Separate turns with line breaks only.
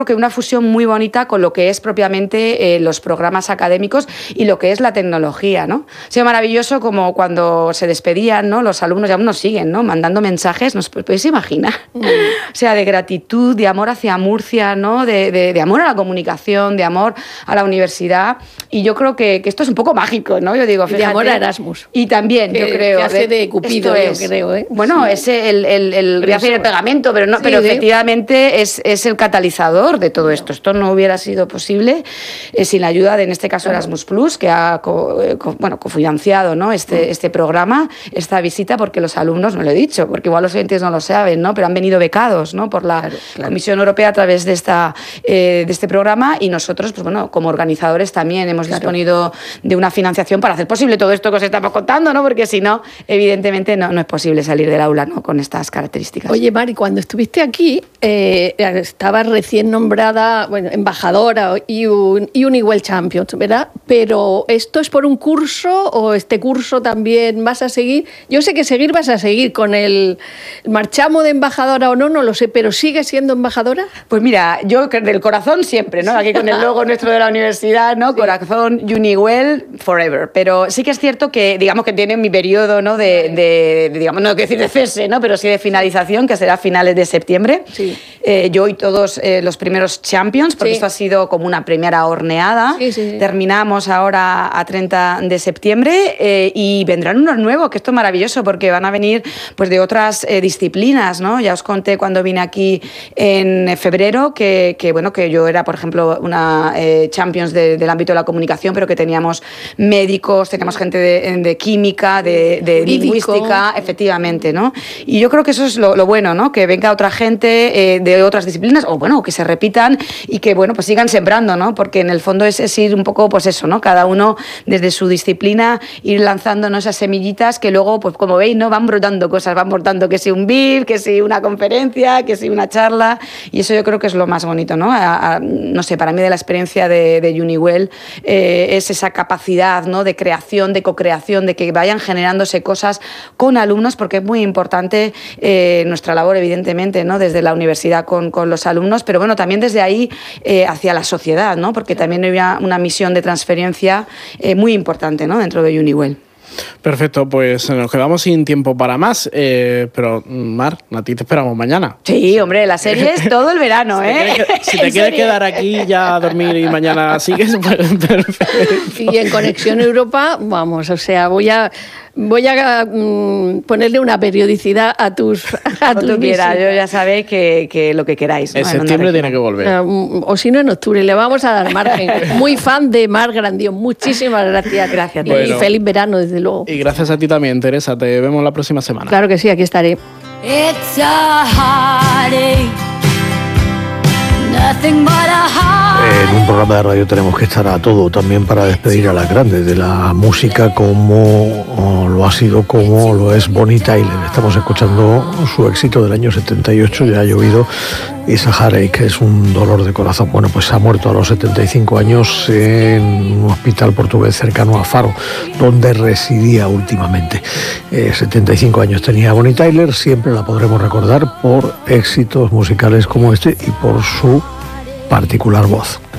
que una fusión muy bonita con lo que es propiamente los programas académicos y lo que es la tecnología, ¿no? Ha sido maravilloso como cuando se despedían, ¿no? Los alumnos, y aún nos siguen, ¿no? Mandando mensajes, ¿nos podéis imaginar? O sea, de gratitud, de amor hacia Murcia, ¿no? De amor a la comunicación, de amor a la universidad. Y yo creo que esto es un poco mágico, ¿no? Yo digo, fíjate,
de amor a Erasmus.
Y también, yo creo.
Que hace de Cupido, yo creo, ¿eh?
Bueno, sí. Es el voy a hacer el pegamento, pero no, sí, pero efectivamente es el catalizador de todo esto. Esto no hubiera sido posible sin la ayuda de, en este caso, Erasmus Plus, que ha cofinanciado, ¿no? este programa, esta visita, porque los alumnos, no lo he dicho, porque igual los oyentes no lo saben, ¿no? Pero han venido becados, ¿no? Por la Comisión Europea a través de este programa, y nosotros, pues bueno, como organizadores también hemos disponido de una financiación para hacer posible todo esto que os estamos contando, ¿no? Porque si no, evidentemente no es posible salir del aula, ¿no? Con estas características.
Oye, Mari, cuando estuviste aquí, estabas recién nombrada, bueno, embajadora y Uniwell Champions, ¿verdad? Pero ¿esto es por un curso o este curso también vas a seguir? Yo sé que vas a seguir con el marchamo de embajadora o no lo sé, pero ¿sigues siendo embajadora?
Pues mira, yo del corazón siempre, ¿no? Aquí con el logo nuestro de la universidad, ¿no? Sí. Corazón Uniwell forever. Pero sí que es cierto que, digamos, que tiene mi periodo, ¿no? Digamos, no quiero decir de cese, ¿no? Pero sí de finalización, que será a finales de septiembre. Sí. Yo y todos los primeros Champions, porque esto ha sido como una primera horneada. Sí. Terminamos ahora a 30 de septiembre y vendrán unos nuevos, que esto es maravilloso, porque van a venir pues de otras disciplinas, ¿no? Ya os conté cuando vine aquí en febrero que yo era, por ejemplo, una Champions del ámbito de la comunicación, pero que teníamos médicos, teníamos gente de química, de lingüística, efectivamente, ¿no? Y yo creo que eso es lo bueno, ¿no? Que venga otra gente de otras disciplinas, o bueno, que se repitan y que, bueno, pues sigan sembrando, ¿no? Porque en el fondo es ir un poco, pues eso, ¿no? Cada uno desde su disciplina, ir lanzándonos esas semillitas que luego, pues como veis, ¿no? Van brotando cosas, van brotando que si un VIP, que si una conferencia, que si una charla, y eso yo creo que es lo más bonito, ¿no? No sé, para mí de la experiencia de Uniwell es esa capacidad, ¿no? De creación, de co-creación, de que vayan generándose cosas con alumnos, porque es muy importante nuestra labor, evidentemente, ¿no? Desde la universidad con los alumnos, pero bueno, también desde ahí hacia la sociedad, ¿no? Porque también había una misión de transferencia muy importante, ¿no? Dentro de Uniwell.
Perfecto, pues nos quedamos sin tiempo para más, pero Mar, a ti te esperamos mañana.
Sí, hombre, la serie es todo el verano, ¿eh?
Si te quieres quedar aquí ya a dormir y mañana sigues, pues perfecto.
Y en Conexión Europa, vamos, o sea, voy a ponerle una periodicidad a tus visitas.
Yo ya sabéis que lo que queráis.
En septiembre tiene que volver.
O si no, en octubre. Le vamos a dar margen. Muy fan de Mar Grandió. Muchísimas gracias.
Gracias.
Y feliz verano, desde luego.
Y gracias a ti también, Teresa. Te vemos la próxima semana.
Claro que sí, aquí estaré.
It's a heartache, nothing but a heartache.
En un programa de radio tenemos que estar a todo, también para despedir a las grandes de la música, como lo ha sido, como lo es Bonnie Tyler. Estamos escuchando su éxito del año 78, Ya ha llovido, y Sahara, que es un dolor de corazón. Bueno, pues ha muerto a los 75 años en un hospital portugués cercano a Faro, donde residía últimamente. 75 años tenía Bonnie Tyler, siempre la podremos recordar por éxitos musicales como este y por su particular voz.